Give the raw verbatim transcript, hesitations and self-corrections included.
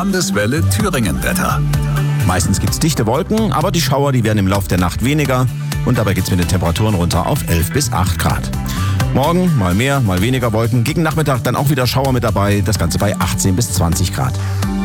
Landeswelle Thüringen Wetter. Meistens gibt es dichte Wolken, aber die Schauer, die werden im Laufe der Nacht weniger. Und dabei geht es mit den Temperaturen runter auf elf bis acht Grad. Morgen mal mehr, mal weniger Wolken. Gegen Nachmittag dann auch wieder Schauer mit dabei. Das Ganze bei achtzehn bis zwanzig Grad.